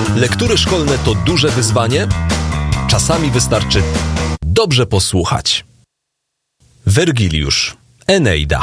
Lektury szkolne to duże wyzwanie? Czasami wystarczy dobrze posłuchać. Wergiliusz, Eneida.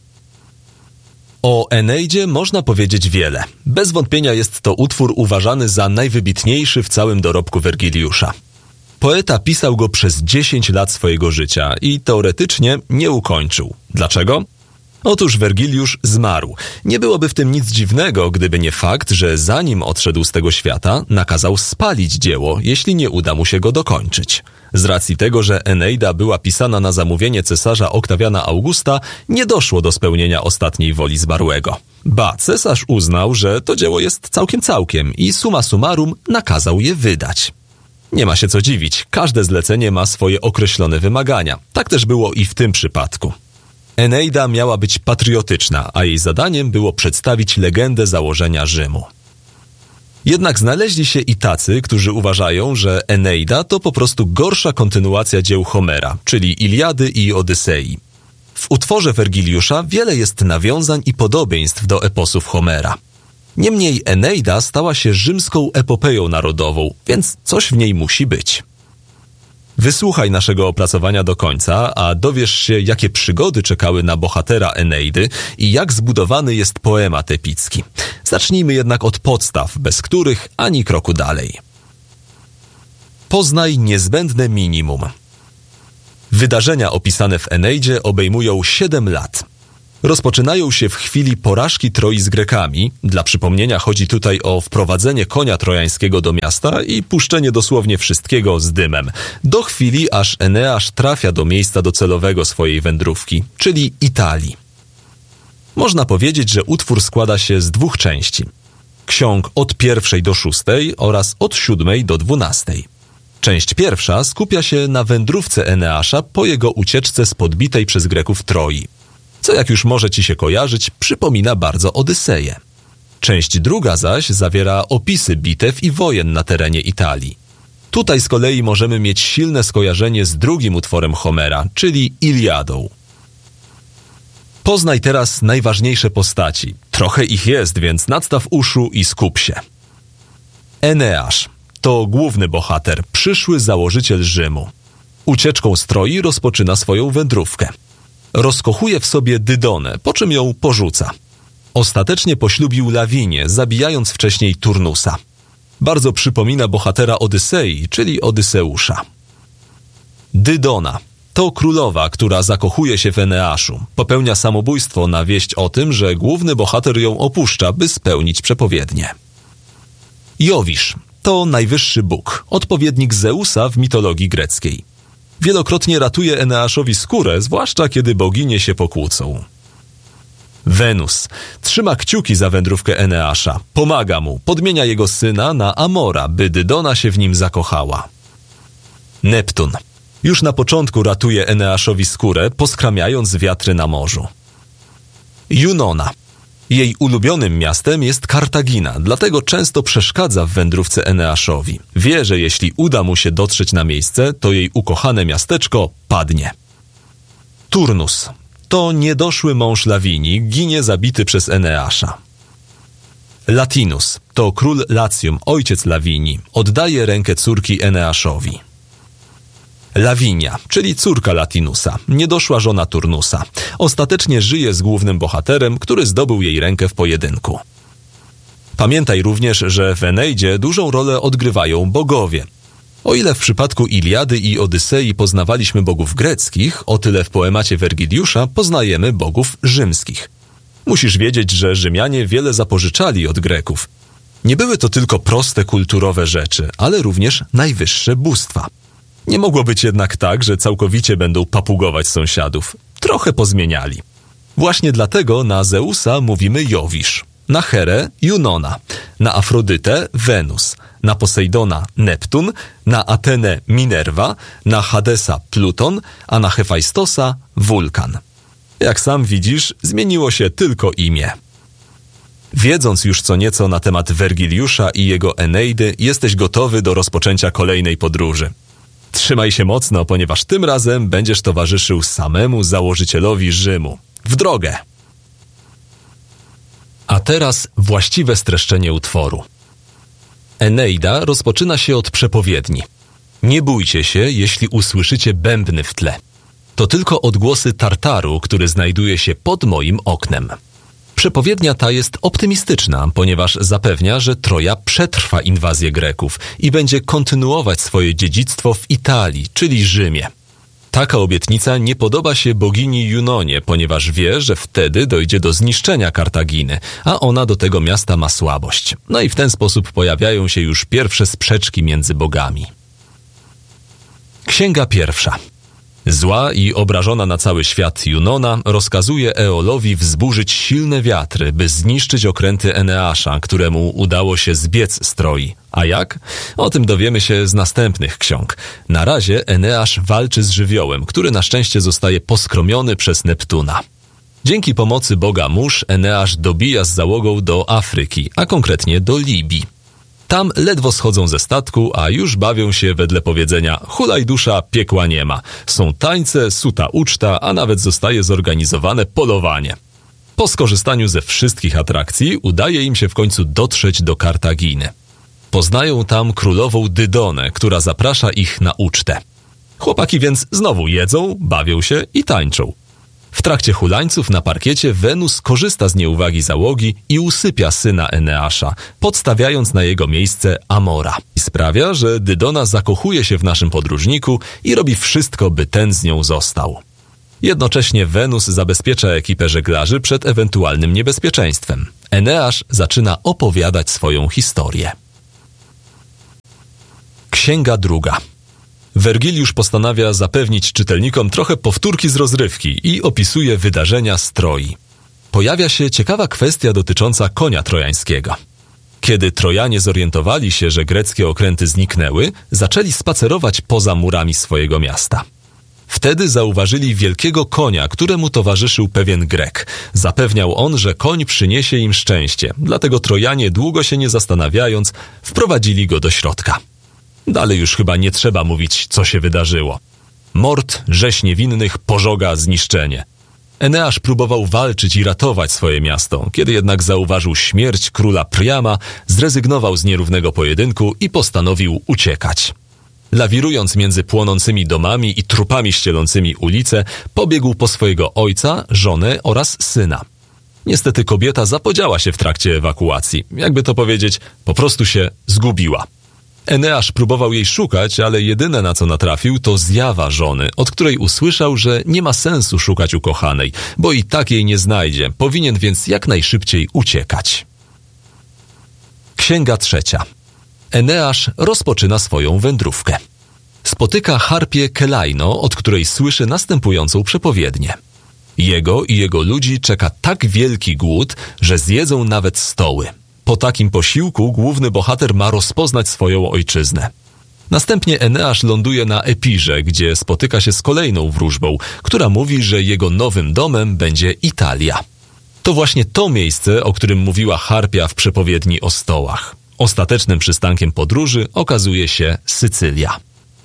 O Eneidzie można powiedzieć wiele. Bez wątpienia jest to utwór uważany za najwybitniejszy w całym dorobku Wergiliusza. Poeta pisał go przez 10 lat swojego życia i teoretycznie nie ukończył. Dlaczego? Otóż Wergiliusz zmarł. Nie byłoby w tym nic dziwnego, gdyby nie fakt, że zanim odszedł z tego świata, nakazał spalić dzieło, jeśli nie uda mu się go dokończyć. Z racji tego, że Eneida była pisana na zamówienie cesarza Oktawiana Augusta, nie doszło do spełnienia ostatniej woli zmarłego. Ba, cesarz uznał, że to dzieło jest całkiem i summa summarum nakazał je wydać. Nie ma się co dziwić, każde zlecenie ma swoje określone wymagania. Tak też było i w tym przypadku. Eneida miała być patriotyczna, a jej zadaniem było przedstawić legendę założenia Rzymu. Jednak znaleźli się i tacy, którzy uważają, że Eneida to po prostu gorsza kontynuacja dzieł Homera, czyli Iliady i Odysei. W utworze Wergiliusza wiele jest nawiązań i podobieństw do eposów Homera. Niemniej Eneida stała się rzymską epopeją narodową, więc coś w niej musi być. Wysłuchaj naszego opracowania do końca, a dowiesz się, jakie przygody czekały na bohatera Eneidy i jak zbudowany jest poemat epicki. Zacznijmy jednak od podstaw, bez których ani kroku dalej. Poznaj niezbędne minimum. Wydarzenia opisane w Eneidzie obejmują 7 lat. Rozpoczynają się w chwili porażki Troi z Grekami. Dla przypomnienia chodzi tutaj o wprowadzenie konia trojańskiego do miasta i puszczenie dosłownie wszystkiego z dymem. Do chwili, aż Eneasz trafia do miejsca docelowego swojej wędrówki, czyli Italii. Można powiedzieć, że utwór składa się z 2 części. Ksiąg od 1 do 6 oraz od 7 do 12. Część pierwsza skupia się na wędrówce Eneasza po jego ucieczce z podbitej przez Greków Troi. Co, jak już może ci się kojarzyć, przypomina bardzo Odyseję. Część druga zaś zawiera opisy bitew i wojen na terenie Italii. Tutaj z kolei możemy mieć silne skojarzenie z drugim utworem Homera, czyli Iliadą. Poznaj teraz najważniejsze postaci. Trochę ich jest, więc nadstaw uszu i skup się. Eneasz to główny bohater, przyszły założyciel Rzymu. Ucieczką z Troi rozpoczyna swoją wędrówkę. Rozkochuje w sobie Dydonę, po czym ją porzuca. Ostatecznie poślubił Lawinię, zabijając wcześniej Turnusa. Bardzo przypomina bohatera Odysei, czyli Odyseusza. Dydona to królowa, która zakochuje się w Eneaszu. Popełnia samobójstwo na wieść o tym, że główny bohater ją opuszcza, by spełnić przepowiednię. Jowisz to najwyższy bóg, odpowiednik Zeusa w mitologii greckiej. Wielokrotnie ratuje Eneaszowi skórę, zwłaszcza kiedy boginie się pokłócą. Wenus trzyma kciuki za wędrówkę Eneasza, pomaga mu, podmienia jego syna na Amora, by Dydona się w nim zakochała. Neptun już na początku ratuje Eneaszowi skórę, poskramiając wiatry na morzu. Junona. Jej ulubionym miastem jest Kartagina, dlatego często przeszkadza w wędrówce Eneaszowi. Wie, że jeśli uda mu się dotrzeć na miejsce, to jej ukochane miasteczko padnie. Turnus to niedoszły mąż Lawinii, ginie zabity przez Eneasza. Latinus to król Latium, ojciec Lawinii, oddaje rękę córki Eneaszowi. Lawinia, czyli córka Latinusa, niedoszła żona Turnusa. Ostatecznie żyje z głównym bohaterem, który zdobył jej rękę w pojedynku. Pamiętaj również, że w Eneidzie dużą rolę odgrywają bogowie. O ile w przypadku Iliady i Odysei poznawaliśmy bogów greckich, o tyle w poemacie Wergiliusza poznajemy bogów rzymskich. Musisz wiedzieć, że Rzymianie wiele zapożyczali od Greków. Nie były to tylko proste kulturowe rzeczy, ale również najwyższe bóstwa. Nie mogło być jednak tak, że całkowicie będą papugować sąsiadów. Trochę pozmieniali. Właśnie dlatego na Zeusa mówimy Jowisz, na Herę Junona, na Afrodytę Wenus, na Posejdona Neptun, na Atenę Minerva, na Hadesa Pluton, a na Hefajstosa Wulkan. Jak sam widzisz, zmieniło się tylko imię. Wiedząc już co nieco na temat Wergiliusza i jego Eneidy, jesteś gotowy do rozpoczęcia kolejnej podróży. Trzymaj się mocno, ponieważ tym razem będziesz towarzyszył samemu założycielowi Rzymu. W drogę! A teraz właściwe streszczenie utworu. Eneida rozpoczyna się od przepowiedni. Nie bójcie się, jeśli usłyszycie bębny w tle. To tylko odgłosy Tartaru, który znajduje się pod moim oknem. Przepowiednia ta jest optymistyczna, ponieważ zapewnia, że Troja przetrwa inwazję Greków i będzie kontynuować swoje dziedzictwo w Italii, czyli Rzymie. Taka obietnica nie podoba się bogini Junonie, ponieważ wie, że wtedy dojdzie do zniszczenia Kartaginy, a ona do tego miasta ma słabość. No i w ten sposób pojawiają się już pierwsze sprzeczki między bogami. Księga pierwsza. Zła i obrażona na cały świat Junona rozkazuje Eolowi wzburzyć silne wiatry, by zniszczyć okręty Eneasza, któremu udało się zbiec z Troi. A jak? O tym dowiemy się z następnych ksiąg. Na razie Eneasz walczy z żywiołem, który na szczęście zostaje poskromiony przez Neptuna. Dzięki pomocy boga mórz Eneasz dobija z załogą do Afryki, a konkretnie do Libii. Tam ledwo schodzą ze statku, a już bawią się wedle powiedzenia hulaj dusza, piekła nie ma. Są tańce, suta uczta, a nawet zostaje zorganizowane polowanie. Po skorzystaniu ze wszystkich atrakcji udaje im się w końcu dotrzeć do Kartaginy. Poznają tam królową Dydonę, która zaprasza ich na ucztę. Chłopaki więc znowu jedzą, bawią się i tańczą. W trakcie hulańców na parkiecie Wenus korzysta z nieuwagi załogi i usypia syna Eneasza, podstawiając na jego miejsce Amora. I sprawia, że Dydona zakochuje się w naszym podróżniku i robi wszystko, by ten z nią został. Jednocześnie Wenus zabezpiecza ekipę żeglarzy przed ewentualnym niebezpieczeństwem. Eneasz zaczyna opowiadać swoją historię. Księga druga. Wergiliusz postanawia zapewnić czytelnikom trochę powtórki z rozrywki i opisuje wydarzenia z Troi. Pojawia się ciekawa kwestia dotycząca konia trojańskiego. Kiedy Trojanie zorientowali się, że greckie okręty zniknęły, zaczęli spacerować poza murami swojego miasta. Wtedy zauważyli wielkiego konia, któremu towarzyszył pewien Grek. Zapewniał on, że koń przyniesie im szczęście, dlatego Trojanie, długo się nie zastanawiając, wprowadzili go do środka. Dalej już chyba nie trzeba mówić, co się wydarzyło. Mord, rzeź niewinnych, pożoga, zniszczenie. Eneasz próbował walczyć i ratować swoje miasto, kiedy jednak zauważył śmierć króla Priama, zrezygnował z nierównego pojedynku i postanowił uciekać. Lawirując między płonącymi domami i trupami ścielącymi ulice, pobiegł po swojego ojca, żonę oraz syna. Niestety kobieta zapodziała się w trakcie ewakuacji. Jakby to powiedzieć, po prostu się zgubiła. Eneasz próbował jej szukać, ale jedyne na co natrafił to zjawa żony, od której usłyszał, że nie ma sensu szukać ukochanej, bo i tak jej nie znajdzie, powinien więc jak najszybciej uciekać. Księga trzecia. Eneasz rozpoczyna swoją wędrówkę. Spotyka harpię Kelaino, od której słyszy następującą przepowiednię. Jego i jego ludzi czeka tak wielki głód, że zjedzą nawet stoły. Po takim posiłku główny bohater ma rozpoznać swoją ojczyznę. Następnie Eneasz ląduje na Epirze, gdzie spotyka się z kolejną wróżbą, która mówi, że jego nowym domem będzie Italia. To właśnie to miejsce, o którym mówiła harpia w przepowiedni o stołach. Ostatecznym przystankiem podróży okazuje się Sycylia.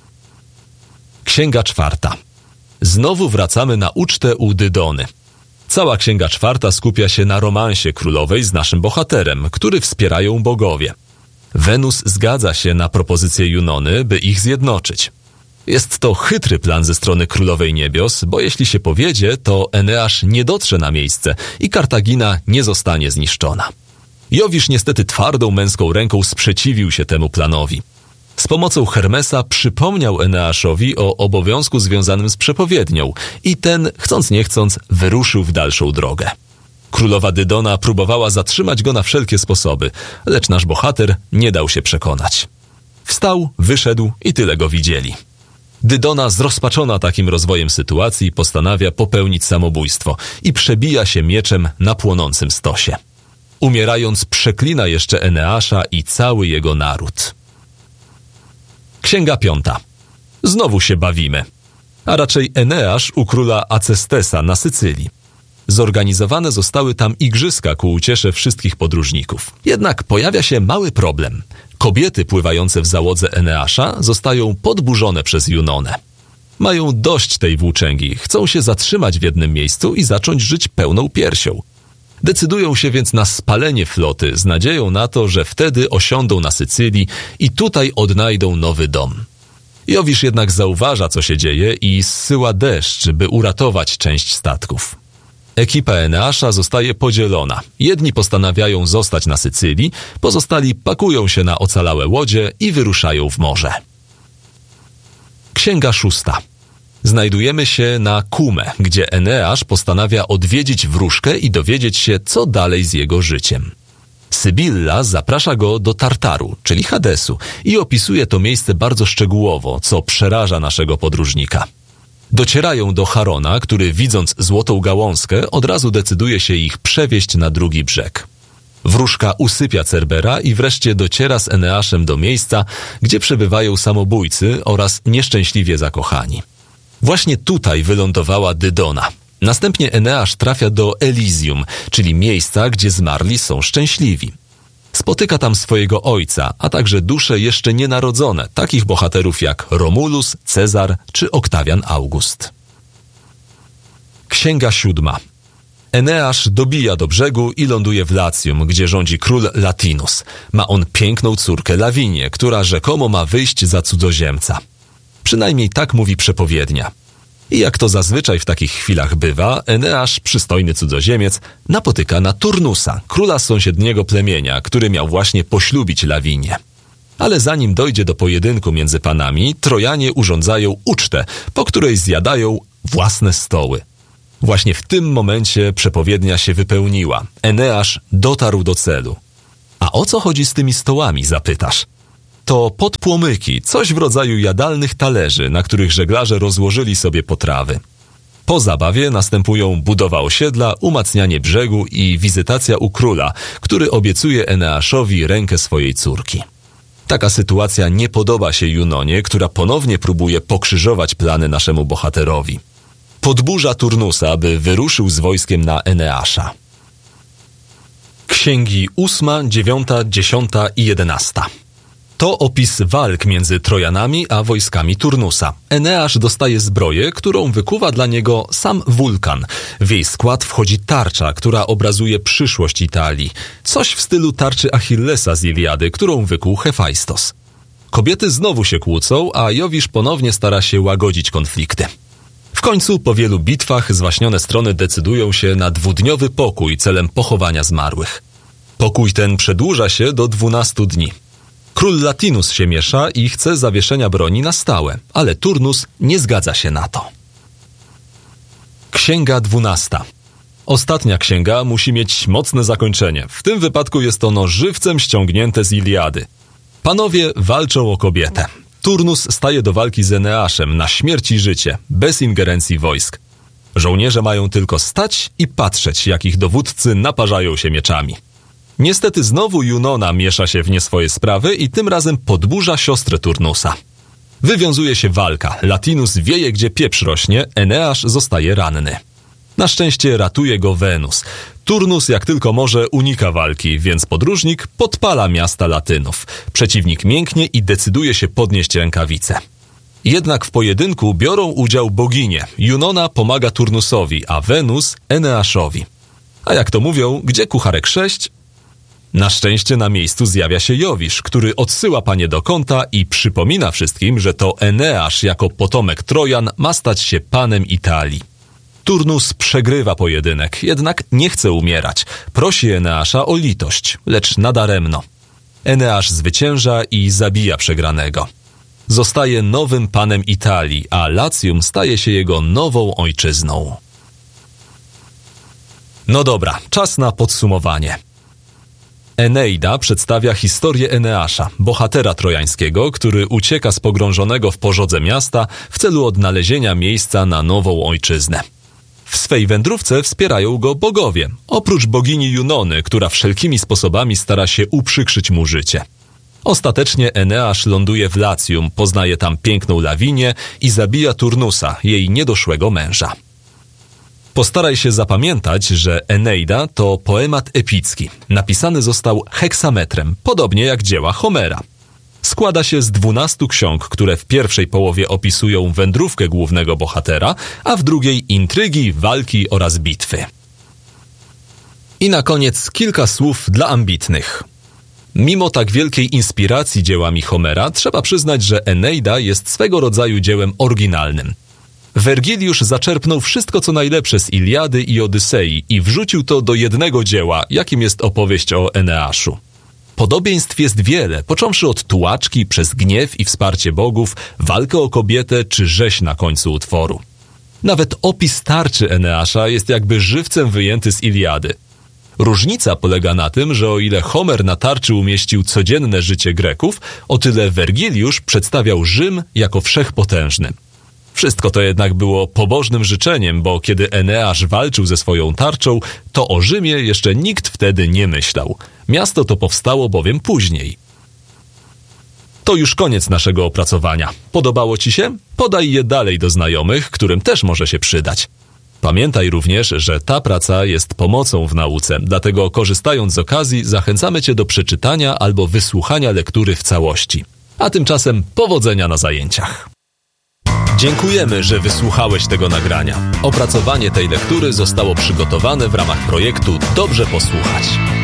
Księga czwarta. Znowu wracamy na ucztę u Dydony. Cała księga czwarta skupia się na romansie królowej z naszym bohaterem, który wspierają bogowie. Wenus zgadza się na propozycję Junony, by ich zjednoczyć. Jest to chytry plan ze strony królowej niebios, bo jeśli się powiedzie, to Eneasz nie dotrze na miejsce i Kartagina nie zostanie zniszczona. Jowisz niestety twardą męską ręką sprzeciwił się temu planowi. Z pomocą Hermesa przypomniał Eneaszowi o obowiązku związanym z przepowiednią i ten, chcąc nie chcąc, wyruszył w dalszą drogę. Królowa Dydona próbowała zatrzymać go na wszelkie sposoby, lecz nasz bohater nie dał się przekonać. Wstał, wyszedł i tyle go widzieli. Dydona, zrozpaczona takim rozwojem sytuacji, postanawia popełnić samobójstwo i przebija się mieczem na płonącym stosie. Umierając, przeklina jeszcze Eneasza i cały jego naród. Księga piąta. Znowu się bawimy. A raczej Eneasz u króla Acestesa na Sycylii. Zorganizowane zostały tam igrzyska ku uciesze wszystkich podróżników. Jednak pojawia się mały problem. Kobiety pływające w załodze Eneasza zostają podburzone przez Junonę. Mają dość tej włóczęgi, chcą się zatrzymać w jednym miejscu i zacząć żyć pełną piersią. Decydują się więc na spalenie floty z nadzieją na to, że wtedy osiądą na Sycylii i tutaj odnajdą nowy dom. Jowisz jednak zauważa, co się dzieje i zsyła deszcz, by uratować część statków. Ekipa Eneasza zostaje podzielona. Jedni postanawiają zostać na Sycylii, pozostali pakują się na ocalałe łodzie i wyruszają w morze. Księga 6. Znajdujemy się na Kumę, gdzie Eneasz postanawia odwiedzić wróżkę i dowiedzieć się, co dalej z jego życiem. Sybilla zaprasza go do Tartaru, czyli Hadesu, i opisuje to miejsce bardzo szczegółowo, co przeraża naszego podróżnika. Docierają do Charona, który widząc złotą gałązkę, od razu decyduje się ich przewieźć na drugi brzeg. Wróżka usypia Cerbera i wreszcie dociera z Eneaszem do miejsca, gdzie przebywają samobójcy oraz nieszczęśliwie zakochani. Właśnie tutaj wylądowała Dydona. Następnie Eneasz trafia do Elysium, czyli miejsca, gdzie zmarli są szczęśliwi. Spotyka tam swojego ojca, a także dusze jeszcze nienarodzone, takich bohaterów jak Romulus, Cezar czy Oktawian August. Księga 7. Eneasz dobija do brzegu i ląduje w Lacjum, gdzie rządzi król Latinus. Ma on piękną córkę Lawinię, która rzekomo ma wyjść za cudzoziemca. Przynajmniej tak mówi przepowiednia. I jak to zazwyczaj w takich chwilach bywa, Eneasz, przystojny cudzoziemiec, napotyka na Turnusa, króla sąsiedniego plemienia, który miał właśnie poślubić Lawinię. Ale zanim dojdzie do pojedynku między panami, Trojanie urządzają ucztę, po której zjadają własne stoły. Właśnie w tym momencie przepowiednia się wypełniła. Eneasz dotarł do celu. A o co chodzi z tymi stołami, zapytasz? To podpłomyki, coś w rodzaju jadalnych talerzy, na których żeglarze rozłożyli sobie potrawy. Po zabawie następują budowa osiedla, umacnianie brzegu i wizytacja u króla, który obiecuje Eneaszowi rękę swojej córki. Taka sytuacja nie podoba się Junonie, która ponownie próbuje pokrzyżować plany naszemu bohaterowi. Podburza Turnusa, by wyruszył z wojskiem na Eneasza. Księgi 8, 9, 10 i 11. To opis walk między Trojanami a wojskami Turnusa. Eneasz dostaje zbroję, którą wykuwa dla niego sam wulkan. W jej skład wchodzi tarcza, która obrazuje przyszłość Italii. Coś w stylu tarczy Achillesa z Iliady, którą wykuł Hefajstos. Kobiety znowu się kłócą, a Jowisz ponownie stara się łagodzić konflikty. W końcu po wielu bitwach zwaśnione strony decydują się na 2-dniowy pokój celem pochowania zmarłych. Pokój ten przedłuża się do 12 dni. Król Latinus się miesza i chce zawieszenia broni na stałe, ale Turnus nie zgadza się na to. Księga 12. Ostatnia księga musi mieć mocne zakończenie. W tym wypadku jest ono żywcem ściągnięte z Iliady. Panowie walczą o kobietę. Turnus staje do walki z Eneaszem na śmierć i życie, bez ingerencji wojsk. Żołnierze mają tylko stać i patrzeć, jak ich dowódcy naparzają się mieczami. Niestety znowu Junona miesza się w nie swoje sprawy i tym razem podburza siostrę Turnusa. Wywiązuje się walka, Latinus wieje, gdzie pieprz rośnie, Eneasz zostaje ranny. Na szczęście ratuje go Wenus. Turnus jak tylko może unika walki, więc podróżnik podpala miasta Latynów. Przeciwnik mięknie i decyduje się podnieść rękawice. Jednak w pojedynku biorą udział boginie. Junona pomaga Turnusowi, a Wenus Eneaszowi. A jak to mówią, gdzie kucharek 6? Na szczęście na miejscu zjawia się Jowisz, który odsyła panie do kąta i przypomina wszystkim, że to Eneasz jako potomek Trojan ma stać się panem Italii. Turnus przegrywa pojedynek, jednak nie chce umierać. Prosi Eneasza o litość, lecz nadaremno. Eneasz zwycięża i zabija przegranego. Zostaje nowym panem Italii, a Lacjum staje się jego nową ojczyzną. No dobra, czas na podsumowanie. Eneida przedstawia historię Eneasza, bohatera trojańskiego, który ucieka z pogrążonego w pożodze miasta w celu odnalezienia miejsca na nową ojczyznę. W swej wędrówce wspierają go bogowie, oprócz bogini Junony, która wszelkimi sposobami stara się uprzykrzyć mu życie. Ostatecznie Eneasz ląduje w Lacjum, poznaje tam piękną Lawinię i zabija Turnusa, jej niedoszłego męża. Postaraj się zapamiętać, że Eneida to poemat epicki. Napisany został heksametrem, podobnie jak dzieła Homera. Składa się z 12 ksiąg, które w pierwszej połowie opisują wędrówkę głównego bohatera, a w drugiej intrygi, walki oraz bitwy. I na koniec kilka słów dla ambitnych. Mimo tak wielkiej inspiracji dziełami Homera, trzeba przyznać, że Eneida jest swego rodzaju dziełem oryginalnym. Wergiliusz zaczerpnął wszystko co najlepsze z Iliady i Odysei i wrzucił to do jednego dzieła, jakim jest opowieść o Eneaszu. Podobieństw jest wiele, począwszy od tułaczki, przez gniew i wsparcie bogów, walkę o kobietę czy rzeź na końcu utworu. Nawet opis tarczy Eneasza jest jakby żywcem wyjęty z Iliady. Różnica polega na tym, że o ile Homer na tarczy umieścił codzienne życie Greków, o tyle Wergiliusz przedstawiał Rzym jako wszechpotężny. Wszystko to jednak było pobożnym życzeniem, bo kiedy Eneasz walczył ze swoją tarczą, to o Rzymie jeszcze nikt wtedy nie myślał. Miasto to powstało bowiem później. To już koniec naszego opracowania. Podobało Ci się? Podaj je dalej do znajomych, którym też może się przydać. Pamiętaj również, że ta praca jest pomocą w nauce, dlatego korzystając z okazji zachęcamy Cię do przeczytania albo wysłuchania lektury w całości. A tymczasem powodzenia na zajęciach. Dziękujemy, że wysłuchałeś tego nagrania. Opracowanie tej lektury zostało przygotowane w ramach projektu Dobrze Posłuchać.